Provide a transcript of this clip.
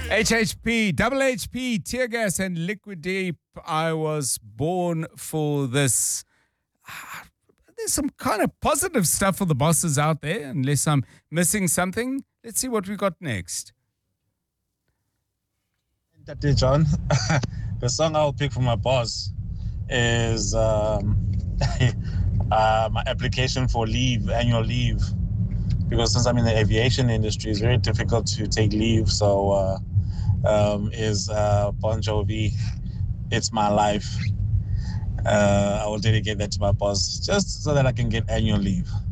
HHP, double HP, tear gas, and liquid deep. I was born for this. There's some kind of positive stuff for the bosses out there, unless I'm missing something. Let's see what we got next. That day, John, the song I'll pick for my boss is my application for leave, annual leave. Because since I'm in the aviation industry, it's very difficult to take leave. So is Bon Jovi, It's My Life. I will dedicate that to my boss just so that I can get annual leave.